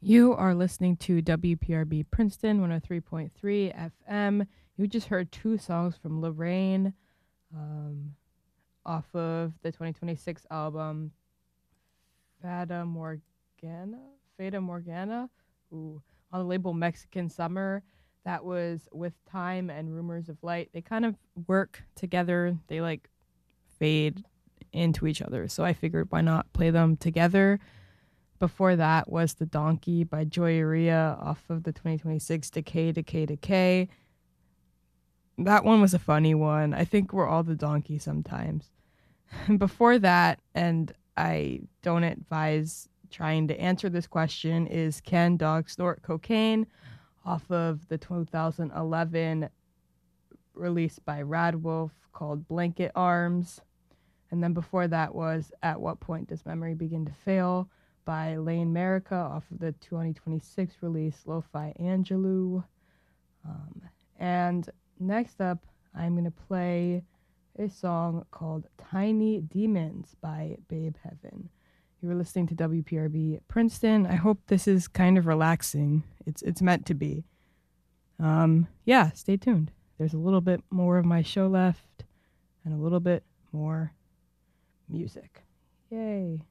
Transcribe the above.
You are listening to WPRB Princeton 103.3 FM. You just heard two songs from Lorraine um, off of the 2026 album Fata Morgana. Fata Morgana. Ooh, on the label Mexican Summer. That was With Time and Rumors of Light. They kind of work together. They like fade into each other. So I figured why not play them together. Before that was The Donkey by Joyeria off of the 2026 Decay, Decay, Decay. That one was a funny one. I think we're all the donkey sometimes. Before that, and I don't advise trying to answer this question, is Can Dogs Snort Cocaine off of the 2011 release by Radwolf called Blanket Arms. And then before that was At What Point Does Memory Begin to Fail by Lane Merica off of the 2026 release Lo-Fi Angelou. And next up, I'm going to play a song called Tiny Demons by Babe Heaven. You were listening to WPRB Princeton. I hope this is kind of relaxing. It's meant to be. Yeah, stay tuned. There's a little bit more of my show left and a little bit more music. Yay.